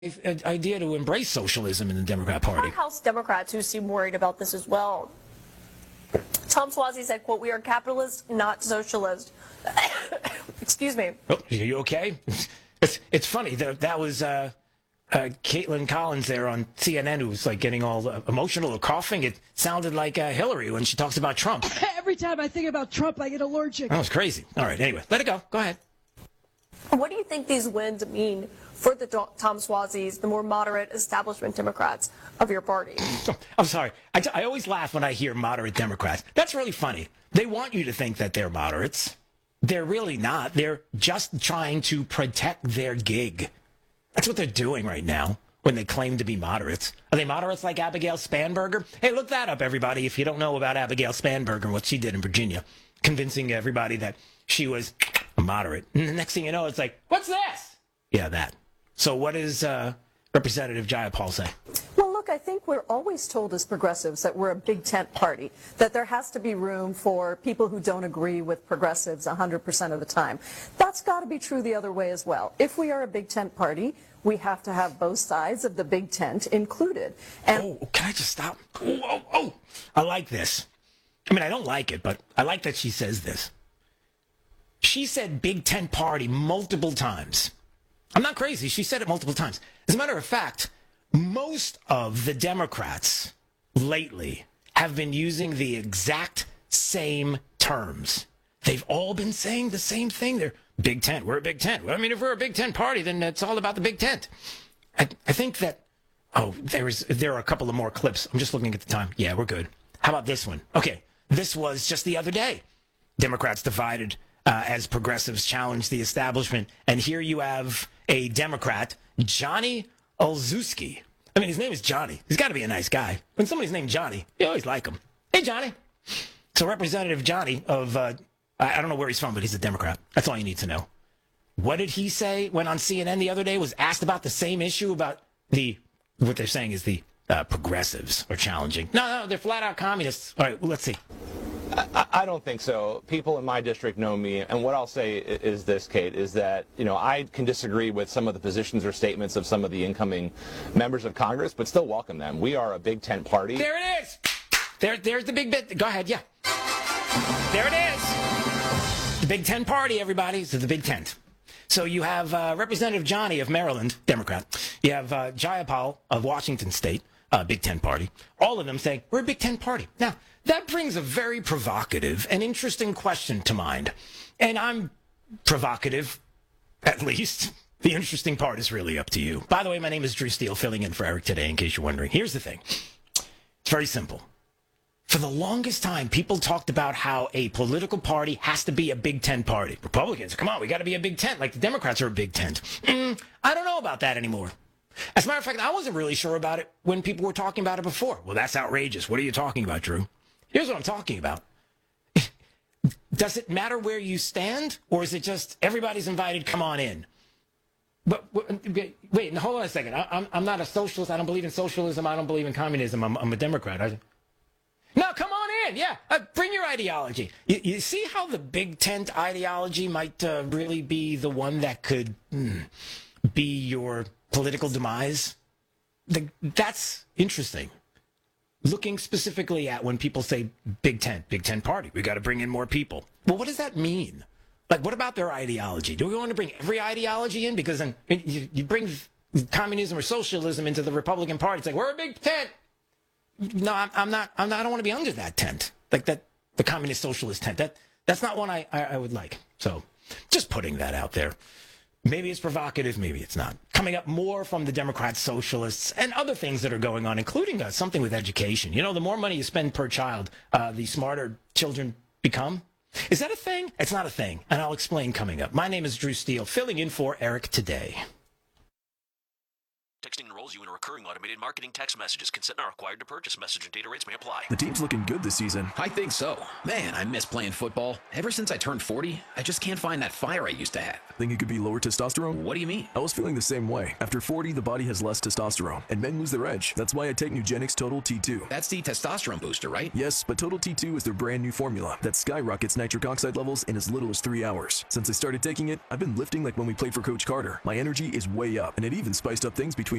idea to embrace socialism in the Democrat Party. House Democrats who seem worried about this as well. Tom Suozzi said, quote, "We are capitalists, not socialists." Excuse me. Oh, are you okay? It's funny. That was Caitlin Collins there on CNN who was like getting all emotional or coughing. It sounded like Hillary when she talks about Trump. Every time I think about Trump, I get allergic. That was crazy. All right, anyway, let it go. Go ahead. What do you think these wins mean for the Tom Suozzi's, the more moderate establishment Democrats of your party? I'm sorry. I always laugh when I hear moderate Democrats. That's really funny. They want you to think that they're moderates. They're really not. They're just trying to protect their gig. That's what they're doing right now when they claim to be moderates. Are they moderates like Abigail Spanberger? Hey, look that up, everybody, if you don't know about Abigail Spanberger and what she did in Virginia, convincing everybody that she was a moderate. And the next thing you know, it's like, what's this? Yeah, that. So what does Representative Jayapal say? Well, look, I think we're always told as progressives that we're a big tent party, that there has to be room for people who don't agree with progressives 100% of the time. That's got to be true the other way as well. If we are a big tent party, we have to have both sides of the big tent included. And can I just stop? Oh, I like this. I mean, I don't like it, but I like that she says this. She said big tent party multiple times. I'm not crazy. She said it multiple times. As a matter of fact, most of the Democrats lately have been using the exact same terms. They've all been saying the same thing. They're big tent. We're a big tent. Well, I mean, if we're a big tent party, then it's all about the big tent. I think that, there are a couple of more clips. I'm just looking at the time. Yeah, we're good. How about this one? Okay, this was just the other day. Democrats divided as progressives challenge the establishment. And here you have a Democrat, Johnny Olszewski. I mean, his name is Johnny. He's got to be a nice guy. When somebody's named Johnny, you always like him. Hey, Johnny. So Representative Johnny of, I don't know where he's from, but he's a Democrat. That's all you need to know. What did he say when on CNN the other day was asked about the same issue about what they're saying is the progressives are challenging? No, they're flat out communists. All right, well, let's see. I don't think so. People in my district know me, and what I'll say is this, Kate, is that, I can disagree with some of the positions or statements of some of the incoming members of Congress, but still welcome them. We are a big tent party. There it is. There's the big bit. Go ahead, yeah. There it is. The Big Tent party, everybody. So the Big Tent. So you have Representative Johnny of Maryland, Democrat. You have Jayapal of Washington State, Big Tent party. All of them saying, we're a Big Tent party. Now, that brings a very provocative and interesting question to mind. And I'm provocative, at least. The interesting part is really up to you. By the way, my name is Drew Steele, filling in for Eric today, in case you're wondering. Here's the thing. It's very simple. For the longest time, people talked about how a political party has to be a Big Tent party. Republicans, come on, we got to be a Big Tent, like the Democrats are a Big Tent. I don't know about that anymore. As a matter of fact, I wasn't really sure about it when people were talking about it before. Well, that's outrageous. What are you talking about, Drew? Here's what I'm talking about. Does it matter where you stand, or is it just everybody's invited, come on in? But wait, hold on a second. I'm not a socialist. I don't believe in socialism. I don't believe in communism. I'm a Democrat. No, come on in. Yeah, bring your ideology. You see how the Big Tent ideology might really be the one that could be your political demise? That's interesting. Looking specifically at when people say Big Tent party, we got to bring in more people. Well, what does that mean? Like, what about their ideology? Do we want to bring every ideology in? Because then you bring communism or socialism into the Republican Party. It's like, we're a Big Tent. No, I'm not. I don't want to be under that tent, like that, the communist socialist tent. That's not one I would like. So, just putting that out there. Maybe it's provocative, maybe it's not. Coming up, more from the Democrat socialists and other things that are going on, including something with education. The more money you spend per child, the smarter children become. Is that a thing? It's not a thing, and I'll explain coming up. My name is Drew Steele, filling in for Eric today. Texting enrolls you in a recurring automated marketing text messages. Consent not required to purchase. Message and data rates may apply. The team's looking good this season. I think so. Man, I miss playing football. Ever since I turned 40, I just can't find that fire I used to have. Think it could be lower testosterone? What do you mean? I was feeling the same way. After 40, the body has less testosterone, and men lose their edge. That's why I take Nugenix Total T2. That's the testosterone booster, right? Yes, but Total T2 is their brand new formula that skyrockets nitric oxide levels in as little as 3 hours. Since I started taking it, I've been lifting like when we played for Coach Carter. My energy is way up, and it even spiced up things between